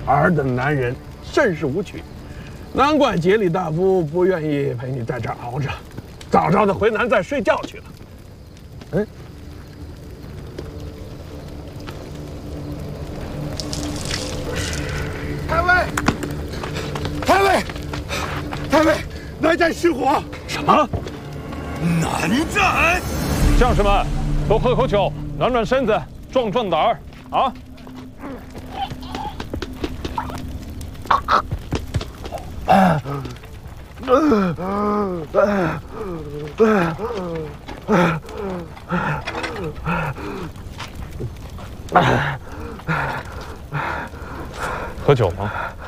尔等男人甚是无趣，难怪杰里大夫不愿意陪你在这儿熬着，早早的回南再睡觉去了。嗯。 太尉，太尉，太尉，南战失火！ 什么？ 南战？ 将士们，都喝口酒，暖暖身子，壮壮胆儿啊！喝酒吗？